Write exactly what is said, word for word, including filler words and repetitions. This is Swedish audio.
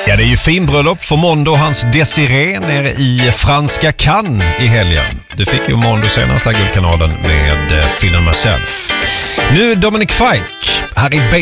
Ja, det är ju fin bröllop för Mondo och hans Desiree nere i franska Cannes i helgen. Du fick ju Mondo senast där Guldkanalen med Feeling Myself. Nu Dominic Fike, här i